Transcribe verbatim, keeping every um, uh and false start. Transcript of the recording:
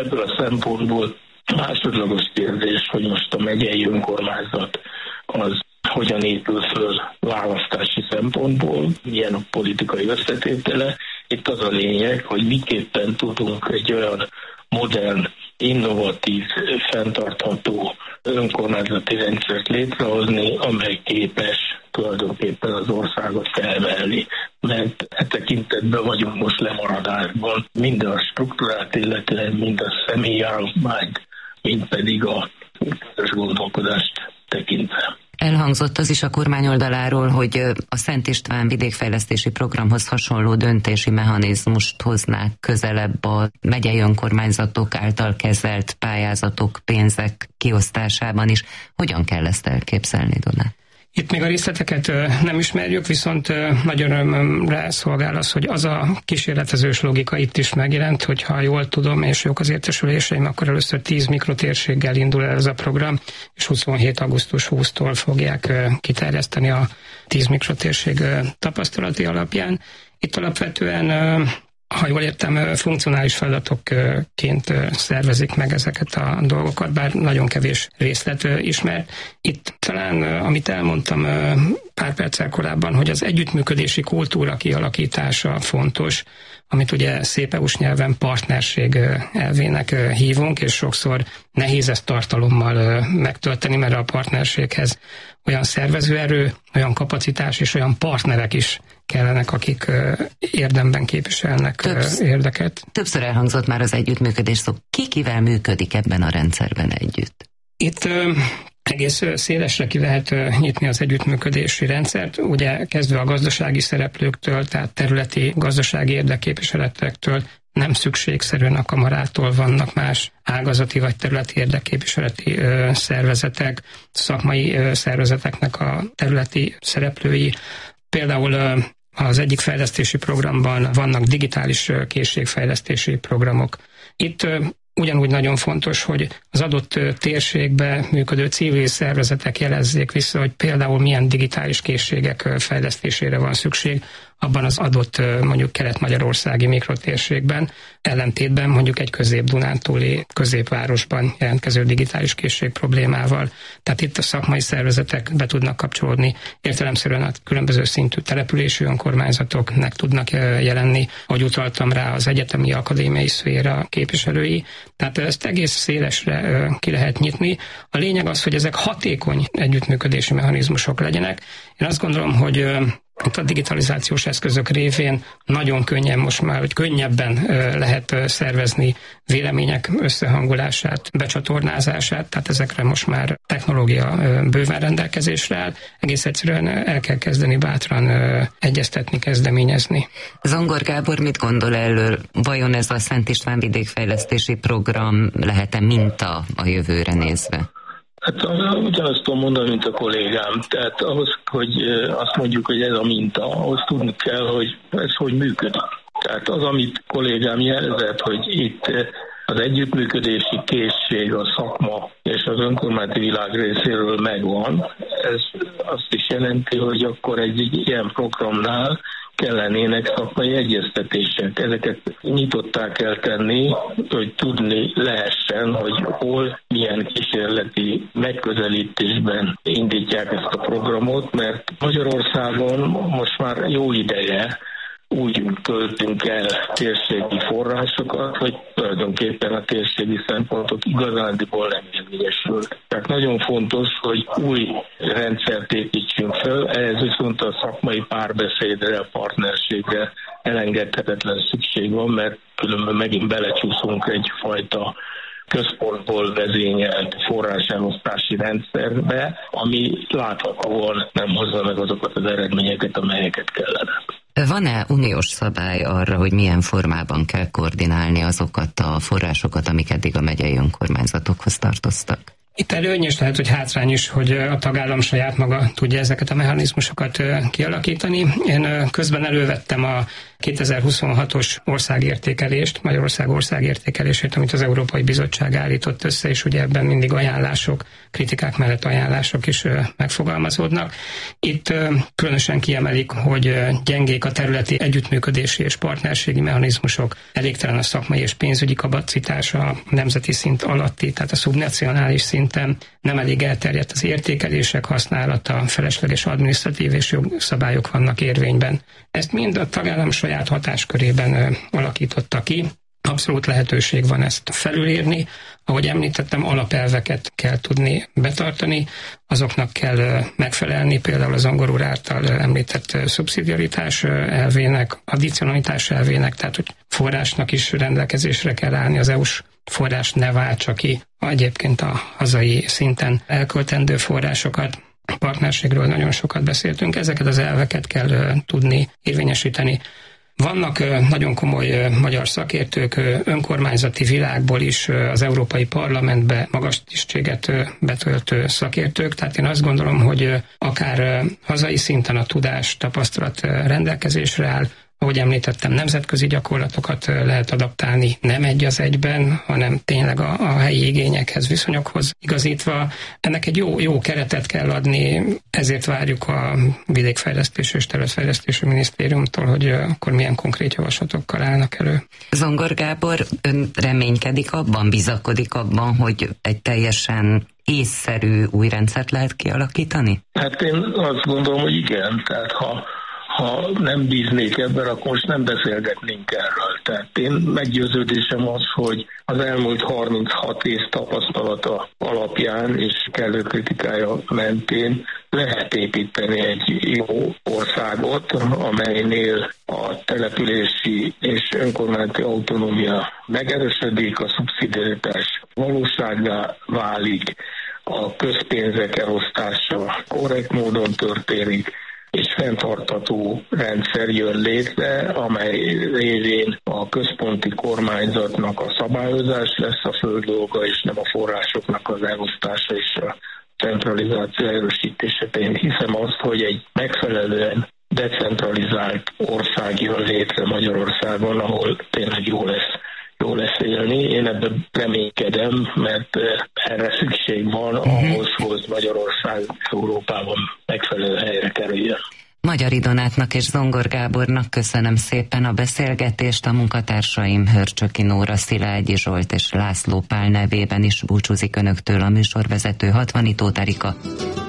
ebből a szempontból másodlagos kérdés, hogy most a megyei önkormányzat az hogyan épül föl választási szempontból, milyen a politikai összetétele. Itt az a lényeg, hogy miképpen tudunk egy olyan modern, innovatív, fenntartható önkormányzati rendszert létrehozni, amely képes tulajdonképpen az országot felvelni. Mert e tekintetben vagyunk most lemaradásban, mind a struktúrát illetően, mind a személyállományt, mind pedig a közös gondolkodást tekintve. Elhangzott az is a kormány oldaláról, hogy a Szent István vidékfejlesztési programhoz hasonló döntési mechanizmust hoznák közelebb a megyei önkormányzatok által kezelt pályázatok, pénzek kiosztásában is. Hogyan kell ezt elképzelni, Donát? Itt még a részleteket nem ismerjük, viszont nagyon örömömre szolgál az, hogy az a kísérletezős logika itt is megjelent, hogyha jól tudom, és jók az értesüléseim, akkor először tíz mikrotérséggel indul el ez a program, és huszonhét augusztus huszadikától fogják kiterjeszteni a tíz mikrotérség tapasztalati alapján. Itt alapvetően, ha jól értem, funkcionális feladatokként szervezik meg ezeket a dolgokat, bár nagyon kevés részlet ismert. Itt talán, amit elmondtam pár perccel korábban, hogy az együttműködési kultúra kialakítása fontos, amit ugye szép é u-s nyelven partnerség elvének hívunk, és sokszor nehéz ezt tartalommal megtölteni, mert a partnerséghez olyan szervezőerő, olyan kapacitás és olyan partnerek is kellenek, akik érdemben képviselnek Többsz, érdeket. Többször elhangzott már az együttműködés szó. Ki kivel működik ebben a rendszerben együtt? Itt egész szélesre ki lehet nyitni az együttműködési rendszert, ugye kezdve a gazdasági szereplőktől, tehát területi gazdasági érdekképviseletektől, nem szükségszerűen a kamarától vannak más ágazati vagy területi érdekképviseleti ö, szervezetek, szakmai ö, szervezeteknek a területi szereplői. Például ö, az egyik fejlesztési programban vannak digitális ö, készségfejlesztési programok. Itt ö, ugyanúgy nagyon fontos, hogy az adott térségben működő civil szervezetek jelezzék vissza, hogy például milyen digitális készségek fejlesztésére van szükség abban az adott mondjuk kelet-magyarországi mikrotérségben, ellentétben mondjuk egy közép-dunántúli középvárosban jelentkező digitális készség problémával. Tehát itt a szakmai szervezetek be tudnak kapcsolódni, értelemszerűen a különböző szintű települési önkormányzatoknak tudnak jelenni, ahogy utaltam rá, az egyetemi akadémiai szféra képviselői. Tehát ezt egész szélesre ki lehet nyitni. A lényeg az, hogy ezek hatékony együttműködési mechanizmusok legyenek. Én azt gondolom, hogy itt a digitalizációs eszközök révén nagyon könnyen most már, hogy könnyebben lehet szervezni vélemények összehangolását, becsatornázását, tehát ezekre most már technológia bőven rendelkezésre áll. Egész egyszerűen el kell kezdeni bátran egyeztetni, kezdeményezni. Zongor Gábor mit gondol erről? Vajon ez a Szent István vidékfejlesztési program lehet-e minta a jövőre nézve? Hát ugyanazt tudom mondani, mint a kollégám. Tehát ahhoz, hogy azt mondjuk, hogy ez a minta, ahhoz tudni kell, hogy ez hogy működik. Tehát az, amit kollégám jelzett, hogy itt az együttműködési készség, a szakma és az önkormányzati világ részéről megvan, ez azt is jelenti, hogy akkor egy, egy ilyen programnál kellenének szakmai egyeztetések. Ezeket nyitottá kell tenni, hogy tudni lehessen, hogy hol, milyen kísérleti megközelítésben indítják ezt a programot, mert Magyarországon most már jó ideje úgy költünk el térségi forrásokat, hogy tulajdonképpen a térségi szempontok igazándiból nem érvényesülnek. Tehát nagyon fontos, hogy új rendszert építsünk fel, ehhez viszont a szakmai párbeszédre, a partnerségre elengedhetetlen szükség van, mert különben megint belecsúszunk egyfajta központból vezényelt forráselosztási rendszerbe, ami láthatóan nem hozza meg azokat az eredményeket, amelyeket kellene. Van-e uniós szabály arra, hogy milyen formában kell koordinálni azokat a forrásokat, amik eddig a megyei önkormányzatokhoz tartoztak? Itt előny is lehet, hogy hátrány is, hogy a tagállam saját maga tudja ezeket a mechanizmusokat kialakítani. Én közben elővettem a kétezer-huszonhatos országértékelést, Magyarország országértékelését, amit az Európai Bizottság állított össze, és ugye ebben mindig ajánlások, kritikák mellett ajánlások is megfogalmazódnak. Itt különösen kiemelik, hogy gyengék a területi együttműködési és partnerségi mechanizmusok, elégtelen a szakmai és pénzügyi kapacitása a nemzeti szint alatti, tehát a szubnacionális szinten, nem elég elterjedt az értékelések használata, felesleges adminisztratív és jogszabályok vannak érvényben. Ezt mind a tagállam saját hatáskörében alakította ki. Abszolút lehetőség van ezt felülírni. Ahogy említettem, alapelveket kell tudni betartani, azoknak kell megfelelni, például az Zongor úr által említett szubszidiaritás elvének, addicionalitás elvének, tehát hogy forrásnak is rendelkezésre kell állni, az é u-s forrás ne váltsa ki egyébként a hazai szinten elköltendő forrásokat. A partnerségről nagyon sokat beszéltünk, ezeket az elveket kell tudni érvényesíteni. Vannak nagyon komoly magyar szakértők, önkormányzati világból is az Európai Parlamentbe magas tisztséget betöltő szakértők, tehát én azt gondolom, hogy akár hazai szinten a tudás, tapasztalat rendelkezésre áll, ahogy említettem, nemzetközi gyakorlatokat lehet adaptálni, nem egy az egyben, hanem tényleg a, a helyi igényekhez, viszonyokhoz igazítva. Ennek egy jó, jó keretet kell adni, ezért várjuk a Vidékfejlesztési és Területfejlesztési Minisztériumtól, hogy akkor milyen konkrét javaslatokkal állnak elő. Zongor Gábor, ön reménykedik abban, bizakodik abban, hogy egy teljesen észszerű új rendszert lehet kialakítani? Hát én azt gondolom, hogy igen, tehát ha Ha nem bíznék ebben, akkor most nem beszélgetnénk erről. Tehát én meggyőződésem az, hogy az elmúlt harminchat év tapasztalata alapján és kellő kritikája mentén lehet építeni egy jó országot, amelynél a települési és önkormányzati autonómia megerősödik, a szubszidiaritás valósággá válik, a közpénzek elosztása korrekt módon történik, és fenntartható rendszer jön létre, amely révén a központi kormányzatnak a szabályozás lesz a fő dolga, és nem a forrásoknak az elosztása és a centralizáció erősítése. Én hiszem azt, hogy egy megfelelően decentralizált ország jön létre Magyarországon, ahol tényleg jó lesz, jó lesz élni. Én ebben reménykedem, mert erre szükség van ahhoz, hogy Magyarország Európában megfelelő helyre kerüljön. Magyari Donátnak és Zongor Gábornak köszönöm szépen a beszélgetést, a munkatársaim Hörcsöki Nóra, Szilágyi Zsolt és László Pál nevében is búcsúzik önöktől a műsorvezető Hatvanyi Tóth Erika.